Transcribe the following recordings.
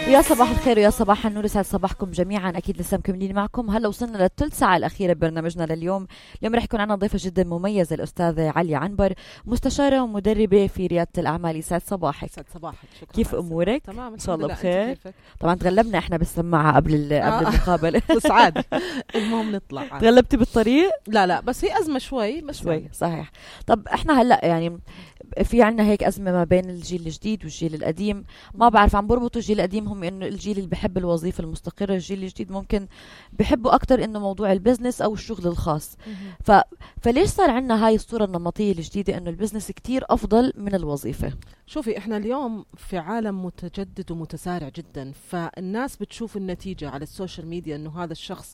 يا صباح الخير ويا صباح النور، يسعد صباحكم جميعا. اكيد لسه مكملين معكم. هلا وصلنا للثلث ساعه الاخيره ببرنامجنا لليوم. اليوم رح يكون عنا ضيفه جدا مميزه، الاستاذه عليا عنبر، مستشاره ومدربه في رياده الاعمال. يسعد صباحك. يسعد صباحك. شكرا. كيف امورك؟ تمام ان شاء الله بخير. طبعا تغلبنا احنا بالسماعه قبل المقابله. بس عادي. المهم نطلع عادي. تغلبتي بالطريق؟ لا بس هي ازمه شوي يعني. صحيح. طب احنا هلا يعني في عنا هيك أزمة ما بين الجيل الجديد والجيل القديم. ما بعرف، عم بربطوا الجيل القديم هم إنه الجيل اللي بحب الوظيفة المستقرة، الجيل الجديد ممكن بحبوا أكتر إنه موضوع البزنس أو الشغل الخاص. فليش صار عنا هاي الصورة النمطية الجديدة إنه البزنس كتير أفضل من الوظيفة؟ شوفي، إحنا اليوم في عالم متجدد ومتسارع جدا، فالناس بتشوف النتيجة على السوشيال ميديا إنه هذا الشخص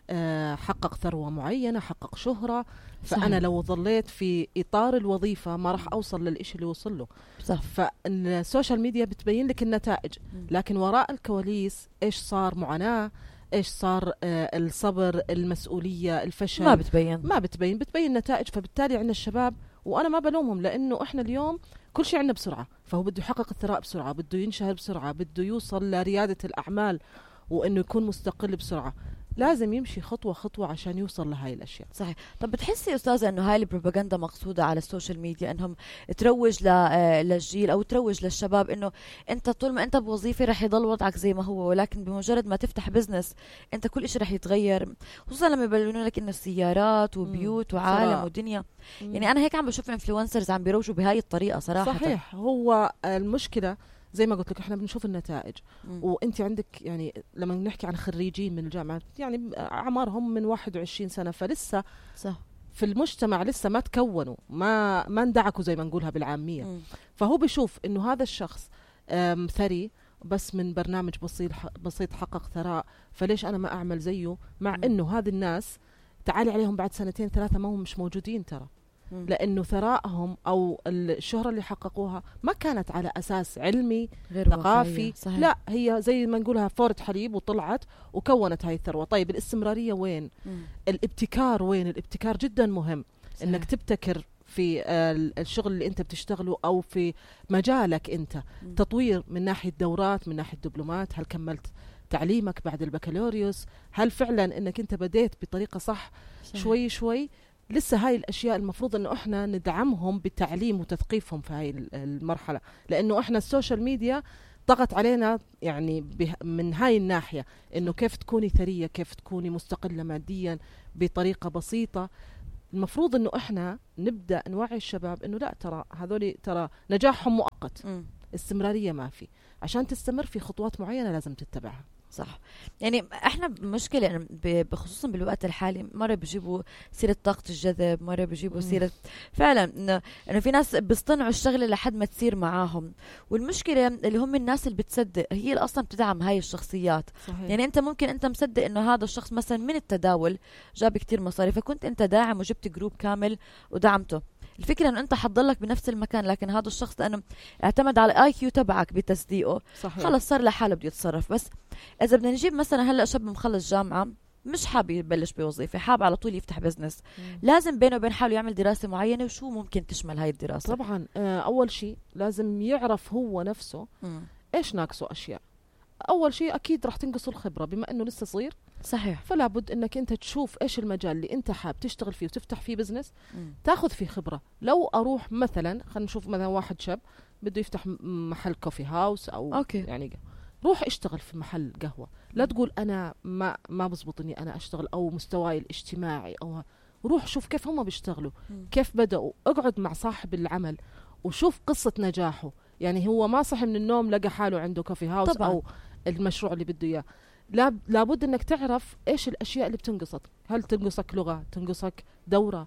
حقق ثروة معينة، حقق شهرة. فأنا صحيح. لو ظليت في إطار الوظيفة ما راح أوصل للإشي اللي وصل له. صح. فالسوشيال ميديا بتبين لك النتائج، لكن وراء الكواليس إيش صار، معاناة، إيش صار، الصبر، المسؤولية، الفشل، ما بتبين نتائج. فبالتالي عندنا الشباب، وأنا ما بلومهم، لأنه إحنا اليوم كل شيء عندنا بسرعة، فهو بده يحقق الثراء بسرعة، بده ينشهر بسرعة، بده يوصل لريادة الأعمال وإنه يكون مستقل بسرعة. لازم يمشي خطوة خطوة عشان يوصل لهاي الأشياء. صحيح. طب بتحسي أستاذة أنه هاي البروباغندا مقصودة على السوشيال ميديا، أنهم تروج للجيل أو تروج للشباب أنه أنت طول ما أنت بوظيفة رح يضل وضعك زي ما هو، ولكن بمجرد ما تفتح بزنس أنت كل إشي رح يتغير، خصوصا لما يبلونوا لك إنه سيارات وبيوت وعالم ودنيا. يعني أنا هيك عم بشوف إنفلونسرز عم بيروجوا بهاي الطريقة صراحة. صحيح. هو المشكلة زي ما قلت لك، احنا بنشوف النتائج. وانت عندك يعني لما نحكي عن خريجين من الجامعة يعني اعمارهم من 21 سنة، فلسه صح في المجتمع لسه ما تكونوا، ما اندعكوا زي ما نقولها بالعامية. فهو بيشوف انه هذا الشخص ثري بس من برنامج بسيط حقق ثراء، فليش انا ما اعمل زيه؟ مع انه هذه الناس تعالي عليهم بعد 2-3 ما هم مش موجودين ترى، لأنه ثرائهم أو الشهرة اللي حققوها ما كانت على أساس علمي ثقافي. لا، هي زي ما نقولها فورة حليب وطلعت وكونت هاي الثروة. طيب الإستمرارية وين؟ الابتكار وين؟ الابتكار جدا مهم. صحيح. إنك تبتكر في الشغل اللي أنت بتشتغله أو في مجالك أنت. تطوير من ناحية دورات، من ناحية دبلومات، هل كملت تعليمك بعد البكالوريوس؟ هل فعلا أنك أنت بديت بطريقة صح؟ شوي شوي. لسه هاي الأشياء المفروض أنه إحنا ندعمهم بالتعليم وتثقيفهم في هاي المرحلة، لأنه إحنا السوشيال ميديا ضغط علينا يعني من هاي الناحية، إنه كيف تكوني ثرية، كيف تكوني مستقلة ماديا بطريقة بسيطة. المفروض إنه إحنا نبدأ نوعي الشباب إنه لا، ترى هذول ترى نجاحهم مؤقت، استمرارية ما في. عشان تستمر في خطوات معينة لازم تتبعها. صح. يعني احنا مشكلة يعني بخصوصا بالوقت الحالي، مرة بيجيبوا سيرة طاقة الجذب، مرة بيجيبوا سيرة فعلا انه في ناس بيصطنعوا الشغلة لحد ما تصير معاهم. والمشكلة اللي هم الناس اللي بتصدق هي اللي اصلا بتدعم هاي الشخصيات. صحيح. يعني انت ممكن انت مصدق انه هذا الشخص مثلا من التداول جاب كتير مصاري، فكنت انت داعم وجبت جروب كامل ودعمته. الفكرة انه انت حتضلك بنفس المكان، لكن هذا الشخص لانه اعتمد على اي كيو تبعك بتصديقه، خلص صار لحاله بده يتصرف. بس اذا بدنا نجيب مثلا هلا شاب مخلص جامعة مش حاب يبلش بوظيفة، حاب على طول يفتح بزنس، لازم بينه وبين حاله يعمل دراسة معينة. وشو ممكن تشمل هاي الدراسة؟ طبعا اول شيء لازم يعرف هو نفسه ايش ناقصه اشياء. اول شيء اكيد راح تنقصه الخبرة بما انه لسه صغير. صحيح. فلا بد انك انت تشوف ايش المجال اللي انت حاب تشتغل فيه وتفتح فيه بزنس، تاخذ فيه خبرة. لو اروح مثلا، خلينا نشوف مثلا واحد شاب بده يفتح محل كوفي هاوس او يعني روح اشتغل في محل قهوة. لا تقول انا ما بزبطني انا اشتغل او مستواي الاجتماعي، او روح شوف كيف هم بيشتغلوا، كيف بدأوا. اقعد مع صاحب العمل وشوف قصة نجاحه. يعني هو ما صحي من النوم لقى حاله عنده كوفي هاوس طبعا. او المشروع اللي بده اياه. لابد انك تعرف ايش الاشياء اللي بتنقصك. هل تنقصك لغة، تنقصك دورة،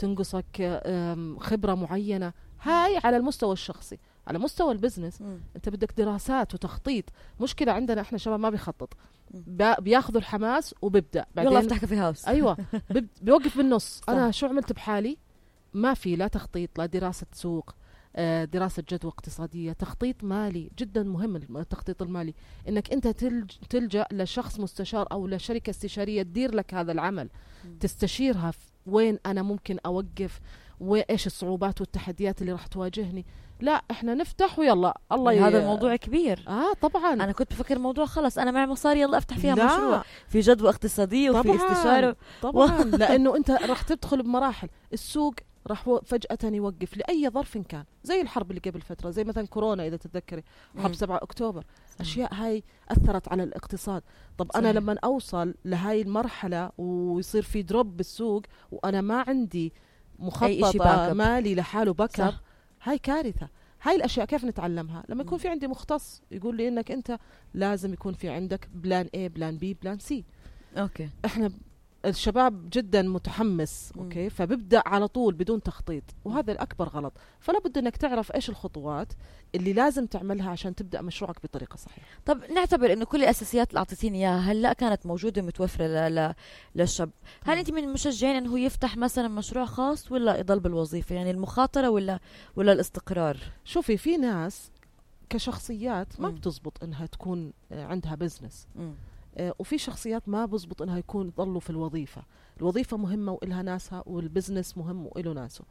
تنقصك خبرة معينة؟ هاي على المستوى الشخصي. على مستوى البزنس انت بدك دراسات وتخطيط. مشكلة عندنا احنا شباب ما بيخطط، بياخذوا الحماس وبيبدأ بعدين يلا افتح كافي هاوس. ايوه بيوقف بالنص. انا شو عملت بحالي؟ ما في لا تخطيط، لا دراسة سوق، دراسة جدوى اقتصادية، تخطيط مالي. جدا مهم التخطيط المالي، انك انت تلجأ لشخص مستشار او لشركة استشارية تدير لك هذا العمل، تستشيرها وين انا ممكن اوقف، وإيش الصعوبات والتحديات اللي راح تواجهني. لا إحنا نفتح ويلا الله هذا الموضوع كبير. طبعا أنا كنت بفكر الموضوع خلص أنا معي مصاري يلا أفتح فيها لا. مشروع في جدوى اقتصادية وفي طبعاً. استشارة. طبعا لأنه أنت راح تدخل بمراحل. السوق راح فجأة يوقف لأي ظرف كان، زي الحرب اللي قبل فترة، زي مثلا كورونا إذا تتذكري، حرب 7 أكتوبر. أشياء هاي أثرت على الاقتصاد. طب أنا لما أوصل لهاي المرحلة ويصير في دروب بالسوق وأنا ما عندي مخطط مالي لحاله باك، هاي كارثة. هاي الأشياء كيف نتعلمها؟ لما يكون في عندي مختص يقول لي إنك أنت لازم يكون في عندك بلان A بلان B بلان C. أوكي. إحنا الشباب جدا متحمس اوكي، فببدأ على طول بدون تخطيط، وهذا الأكبر غلط. فلا بد انك تعرف ايش الخطوات اللي لازم تعملها عشان تبدأ مشروعك بطريقة صحيحة. طب نعتبر انه كل الاساسيات اللي اعطيتيني اياها هلا كانت موجودة متوفرة للشاب، هل انت من المشجعين انه يفتح مثلا مشروع خاص ولا يضل بالوظيفة؟ يعني المخاطرة ولا الاستقرار؟ شوفي في ناس كشخصيات ما بتزبط انها تكون عندها بزنس، وفي شخصيات ما بزبط انها يكون يضلوا في الوظيفة. الوظيفة مهمة وإلها ناسها، والبزنس مهم وإله ناسه.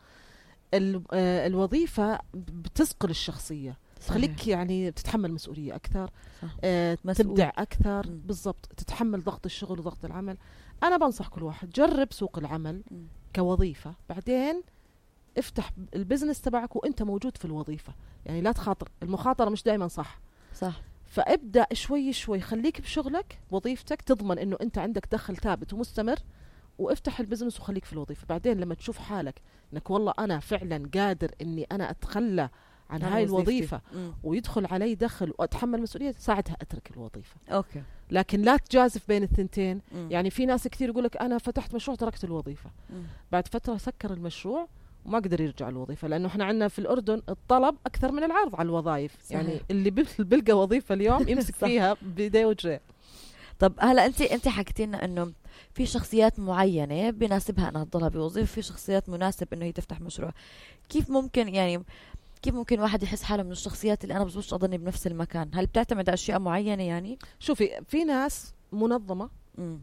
الوظيفة بتثقل الشخصية، تخليك يعني تتحمل مسؤولية أكثر، تبدع أكثر. بالضبط، تتحمل ضغط الشغل وضغط العمل. أنا بنصح كل واحد جرب سوق العمل كوظيفة، بعدين افتح البزنس تبعك وانت موجود في الوظيفة. يعني لا تخاطر، المخاطرة مش دائما صح. فابدأ شوي شوي، خليك بشغلك وظيفتك، تضمن انه انت عندك دخل ثابت ومستمر، وافتح البزنس وخليك في الوظيفة. بعدين لما تشوف حالك انك والله انا فعلا قادر اني انا اتخلى عن هاي الوظيفة ويدخل علي دخل واتحمل مسؤولية، ساعتها اترك الوظيفة. اوكي. لكن لا تجازف بين الثنتين. يعني في ناس كثير يقولك انا فتحت مشروع تركت الوظيفة، بعد فترة سكر المشروع وما قدر يرجع الوظيفة، لأنه إحنا عندنا في الأردن الطلب أكثر من العرض على الوظائف. يعني اللي بلقى وظيفة اليوم يمسك فيها بيديه وجهه. طب هلا أنت حكيتي لنا إنه في شخصيات معينة بناسبها أنها تضلها بوظيفة، في شخصيات مناسب إنه هي تفتح مشروع. كيف ممكن واحد يحس حاله من الشخصيات اللي أنا بزبطش أضلني بنفس المكان؟ هل بتعتمد على أشياء معينة يعني؟ شوفي في ناس منظمة،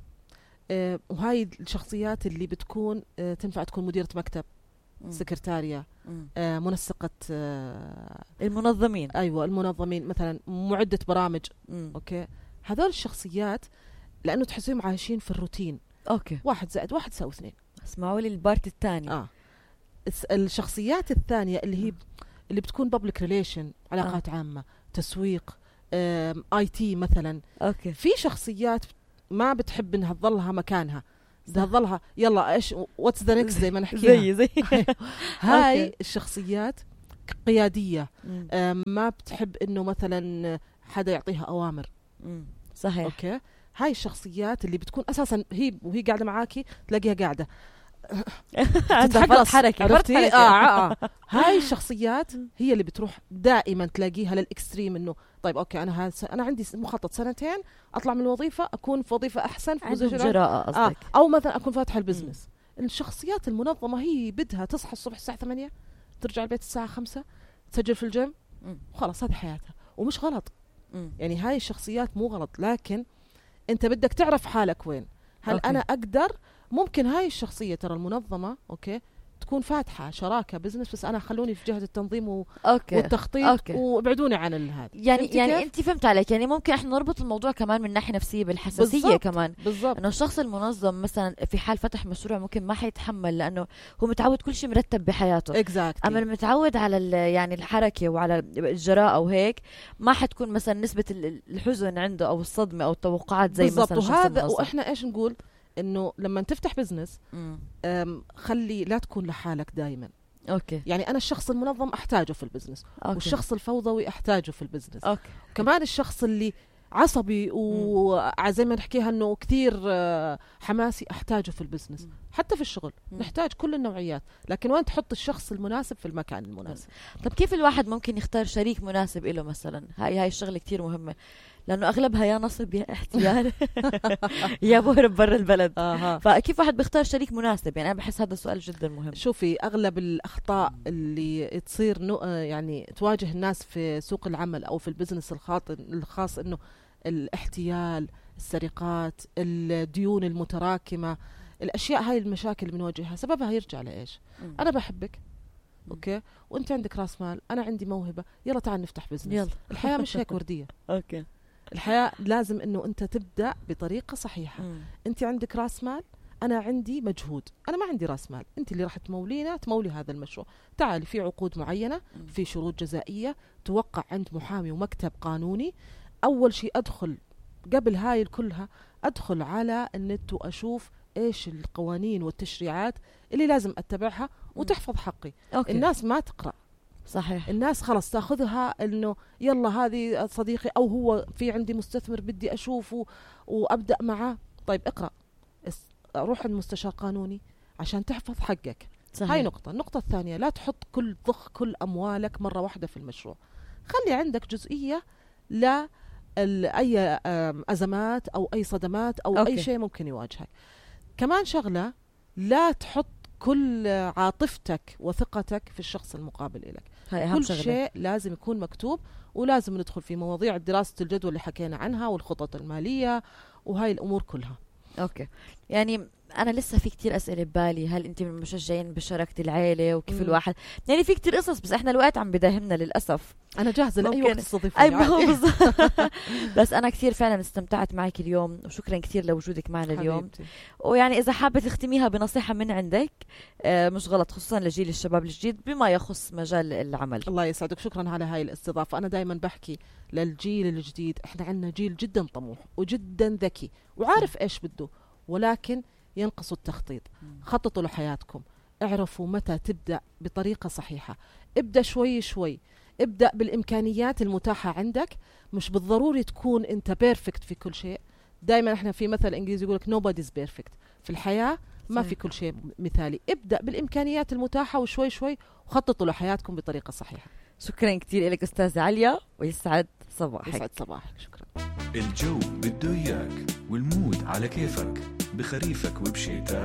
وهاي الشخصيات اللي بتكون تنفع تكون مديرة مكتب، سكرتارية، منسقة، المنظمين. أيوة المنظمين، مثلا معدة برامج. أوكي، هذول الشخصيات لأنه تحسيهم عايشين في الروتين. أوكي، 1+1=2. اسمعوا لي البارت الثاني. الشخصيات الثانية اللي اللي بتكون public relation، علاقات عامة، تسويق، IT مثلا. أوكي. في شخصيات ما بتحب انها تظلها مكانها، بدها تظلها يلا ايش واتس ذا نكست زي ما نحكيها. زي هاي الشخصيات قيادية، ما بتحب انه مثلا حدا يعطيها اوامر. صحيح. اوكي، هاي الشخصيات اللي بتكون اساسا هي قاعدة معاكي تلاقيها قاعدة تتحرك حركة. هاي الشخصيات هي اللي بتروح دائما تلاقيها للإكستريم، إنه طيب أوكي أنا عندي مخطط 2 أطلع من الوظيفة، أكون في وظيفة أحسن، في جراءة قصدك. أو مثلا أكون فاتحة البزنس. الشخصيات المنظمة هي بدها تصحى الصبح الساعة 8، ترجع البيت الساعة 5، تسجل في الجيم، وخلاص هذه حياتها. ومش غلط، يعني هاي الشخصيات مو غلط، لكن أنت بدك تعرف حالك وين. هل أوكي. أنا أقدر، ممكن هاي الشخصية ترى المنظمة أوكي تكون فاتحة شراكة بزنس، بس أنا خلوني في جهة التنظيم والتخطيط، وابعدوني عن هذا. يعني أنت فهمت عليك. يعني ممكن إحنا نربط الموضوع كمان من ناحية نفسية بالحساسية. بالزبط. كمان بالضبط. إنه الشخص المنظم مثلا في حال فتح مشروع ممكن ما حيتحمل، لأنه هو متعود كل شيء مرتب بحياته. أما المتعود على يعني الحركة وعلى الجراءة وهيك، ما حتكون مثلا نسبة الحزن عنده أو الصدمة أو التوقعات زي بالزبط. مثلا الشخص وهذا المنظم. وإحنا إيش نقول، إنه لما تفتح بزنس خلي لا تكون لحالك دايما. أوكي. يعني أنا الشخص المنظم أحتاجه في البزنس، والشخص الفوضوي أحتاجه في البزنس. أوكي. كمان الشخص اللي عصبي وزي ما نحكيها إنه كثير حماسي أحتاجه في البزنس. حتى في الشغل نحتاج كل النوعيات، لكن وين تحط الشخص المناسب في المكان المناسب. طب كيف الواحد ممكن يختار شريك مناسب له مثلا؟ هاي الشغلة كتير مهمة، لأنه أغلبها يا نصب يا احتيال يا بهرب برا البلد. فكيف واحد بيختار شريك مناسب؟ يعني أنا بحس هذا السؤال جدا مهم. شوفي أغلب الأخطاء اللي تصير يعني تواجه الناس في سوق العمل أو في البزنس الخاص، إنه الاحتيال، السرقات، الديون المتراكمة، الأشياء هاي المشاكل اللي بنواجهها سببها يرجع لإيش؟ أنا بحبك أوكي، وأنت عندك رأس مال، أنا عندي موهبة، يلا تعال نفتح بزنس. يلا. الحياة مش هيك وردية. أوكي. الحياة لازم إنه أنت تبدأ بطريقة صحيحة. أنت عندك رأس مال، أنا عندي مجهود، أنا ما عندي رأس مال، أنت اللي راح تمولي هذا المشروع. تعالي في عقود معينة، في شروط جزائية توقع عند محامي ومكتب قانوني. أول شيء أدخل قبل هاي كلها، أدخل على النت وأشوف إيش القوانين والتشريعات اللي لازم أتبعها وتحفظ حقي. أوكي. الناس ما تقرأ. صحيح. الناس خلص تاخذها انه يلا هذه صديقي او هو في عندي مستثمر بدي اشوفه وابدا معه. طيب اقرا، روح المستشار قانوني عشان تحفظ حقك. صحيح. هاي نقطة. النقطة الثانية، لا تحط ضخ كل أموالك مرة واحدة في المشروع. خلي عندك جزئية لأي أزمات أو أي صدمات أو أوكي. أي شيء ممكن يواجهك. كمان شغلة، لا تحط كل عاطفتك وثقتك في الشخص المقابل إليك. كل شغلة. شيء لازم يكون مكتوب، ولازم ندخل في مواضيع دراسة الجدوى اللي حكينا عنها والخطط المالية وهاي الأمور كلها. أوكي. يعني أنا لسه في كتير أسئلة ببالي. هل أنت من المشجعين بشراكة العائلة وكيف الواحد، يعني في كتير قصص، بس إحنا الوقت عم بداهمنا للأسف. أنا جاهزة لأي وقت تستضيفني. بس أنا كثير فعلا استمتعت معك اليوم، وشكرا كثير لوجودك معنا اليوم. ويعني إذا حابة تختميها بنصيحة من عندك مش غلط، خصوصا لجيل الشباب الجديد بما يخص مجال العمل. الله يسعدك، شكرا على هاي الاستضافة. أنا دايما بحكي للجيل الجديد، إحنا عندنا جيل جدا طموح وجدا ذكي وعارف إيش بده، ولكن ينقصوا التخطيط. خططوا لحياتكم، اعرفوا متى تبدأ بطريقة صحيحة. ابدأ شوي شوي، ابدأ بالإمكانيات المتاحة عندك. مش بالضروري تكون أنت بيرفكت في كل شيء. دايما احنا في مثل إنجليزي يقولك nobody's perfect. في الحياة ما في كل شيء مثالي. ابدأ بالإمكانيات المتاحة وشوي شوي، وخططوا لحياتكم بطريقة صحيحة. شكرا كتير لك أستاذة عليا، ويسعد صباحك. يسعد صباحك. شكرا. الجو بده إياك والمود على كيفك، بخريفك وبشتاء